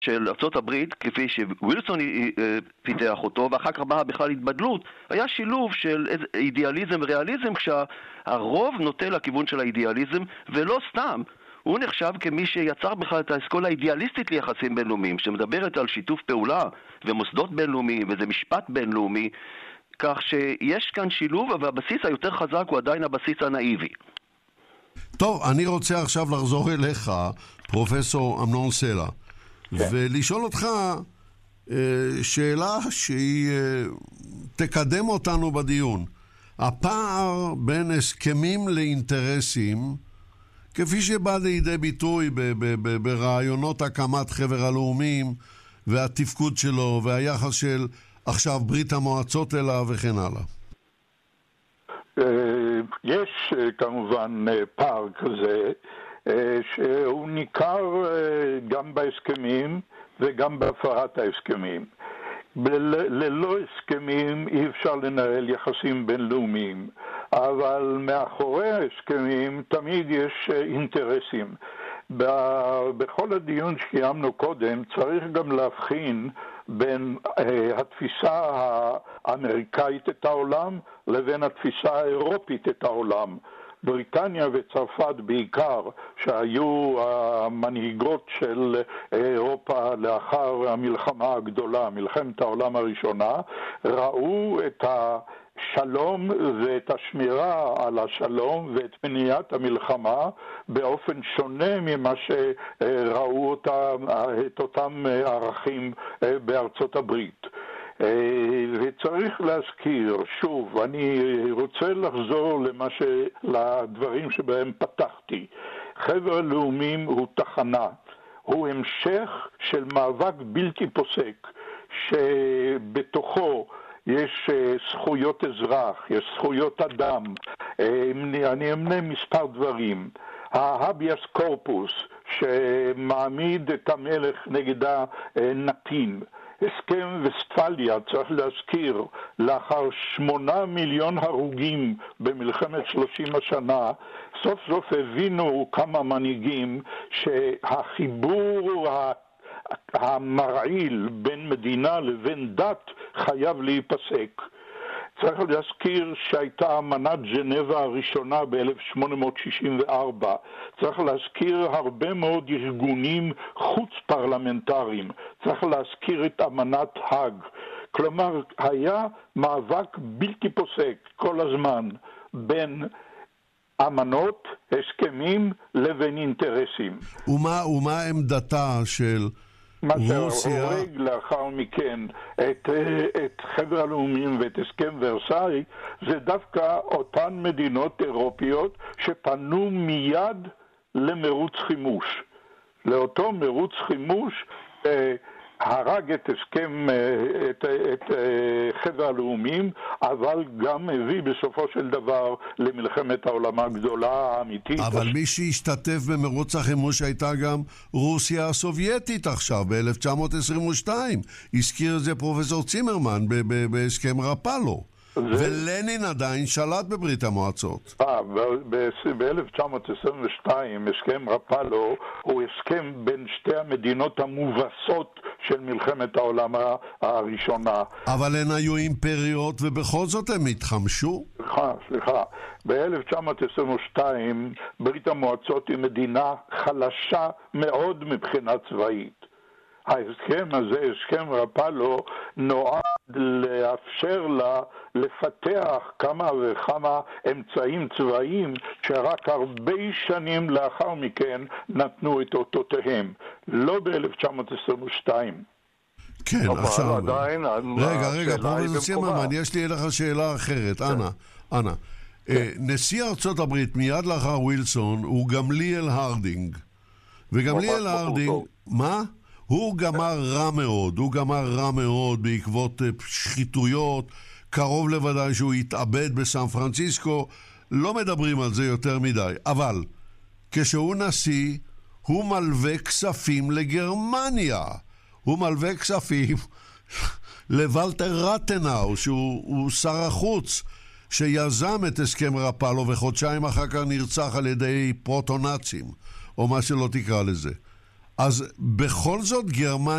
של ארצות הברית, כפי שווילסון פיתח אותו, ואחר כך באה בכלל התבדלות, היה שילוב של אידיאליזם וריאליזם, כשהרוב נוטה לכיוון של האידיאליזם, ולא סתם. הוא נחשב כמי שיצר בכלל את האסכולה האידיאליסטית ליחסים בינלאומיים, שמדברת על שיתוף פעולה ומוסדות בינלאומיים, וזה משפט בינלאומי, כך שיש כאן שילוב, אבל הבסיס היותר חזק הוא עדיין הבסיס הנאיבי. טוב, אני רוצה עכשיו לחזור אליך, פרופסור אמנון סלע, ולשאול אותך שאלה שהיא תקדם אותנו בדיון. הפער בין הסכמים לאינטרסים, כפי שבא לידי ביטוי ברעיונות הקמת חבר הלאומים והתפקוד שלו והיחס של עכשיו ברית המועצות אליו וכן הלאה. יש כמובן פער כזה שהוא ניכר גם בהסכמים וגם בהפרת ההסכמים. ללא הסכמים אי אפשר לנהל יחסים בינלאומיים, אבל מאחורי ההסכמים תמיד יש אינטרסים. בכל הדיון שקיימנו קודם צריך גם להבחין בין התפיסה האמריקאית את העולם לבין התפיסה האירופית את העולם. בריטניה וצרפת בעיקר, שהיו המנהיגות של אירופה לאחר המלחמה הגדולה, מלחמת העולם הראשונה, ראו את השלום ואת השמירה על השלום ואת מניעת המלחמה באופן שונה ממה שראו את אותם ערכים בארצות הברית. וצריך להזכיר, שוב, אני רוצה לחזור לדברים שבהם פתחתי. חבר הלאומים הוא תחנה, הוא המשך של מאבק בלתי פוסק, שבתוכו יש זכויות אזרח, יש זכויות אדם. אני אמנה מספר דברים. ההביאס קורפוס שמעמיד את המלך נגד הנתין. הסכם וסטפליה, צריך להזכיר, לאחר 8 מיליון הרוגים במלחמת 30 השנה, סוף סוף הבינו כמה מנהיגים שהחיבור המרעיל בין מדינה לבין דת חייב להיפסק. צריך להזכיר שהייתה אמנת ז'נבה הראשונה ב-1864. צריך להזכיר הרבה מאוד ארגונים חוץ פרלמנטריים. צריך להזכיר את אמנת האג. כלומר, היה מאבק בלתי פוסק כל הזמן בין אמנות, הסכמים לבין אינטרסים. ומה עמדתה של מה שהורג לאחר מכן את חבר הלאומים ואת הסכם ורסאי זה דווקא אותן מדינות אירופיות שפנו מיד למרוץ חימוש. לאותו מרוץ חימוש הרג את הסכם, את חבר הלאומים, אבל גם הביא בסופו של דבר למלחמת העולם הגדולה האמיתית. אבל מי שהשתתף במרוץ החימוש הייתה גם רוסיה הסובייטית עכשיו, ב-1922. הזכיר את זה פרופסור צימרמן בהסכם רפאלו. ולנין עדיין שלט בברית המועצות. ב-1922 הסכם רפאלו הוא הסכם בין שתי המדינות המובסות של מלחמת העולם הראשונה. אבל הן היו אימפריות ובכל זאת הם התחמשו? סליחה. ב-1922 ברית המועצות היא מדינה חלשה מאוד מבחינה צבאית. ההסכם הזה, הסכם רפאלו, נועד לאפשר לה לפתח כמה וכמה אמצעים צבאיים שרק הרבה שנים לאחר מכן נתנו את אותותיהם. לא ב-1922. כן, עכשיו. רגע, פרופסור צימרמן, יש לי אליך שאלה אחרת. אנא. נשיא ארצות הברית מיד לאחר ווילסון הוא גמליאל הרדינג. וגמליאל הרדינג, מה? הוא גמר רע מאוד בעקבות שחיתויות, קרוב לוודאי שהוא התאבד בסן פרנסיסקו, לא מדברים על זה יותר מדי, אבל כשהוא נשיא, הוא מלווה כספים לגרמניה, הוא מלווה כספים לוולטר רטנאו, שהוא שר החוץ, שיזם את הסכם רפאלו וחודשיים אחר כך נרצח על ידי פרוטונאצים, או מה שלא תקרא לזה. אז בכל זאת גרמניה